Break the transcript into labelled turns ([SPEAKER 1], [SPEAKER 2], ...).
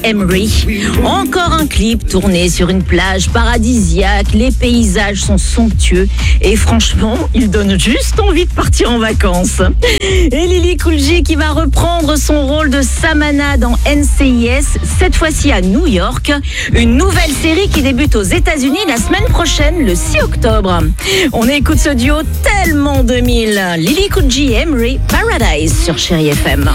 [SPEAKER 1] Emery. Encore un clip tourné sur une plage paradisiaque. Les paysages sont somptueux et franchement, il donne juste envie de partir en vacances. Et Lily Cool J qui va reprendre son rôle de Samantha dans NCIS, cette fois-ci à New York. Une nouvelle série qui débute aux États-Unis la semaine prochaine, le 6 octobre. On écoute ce duo tellement 2000. Lily Cool J, Emery, Paradise sur Chérie FM.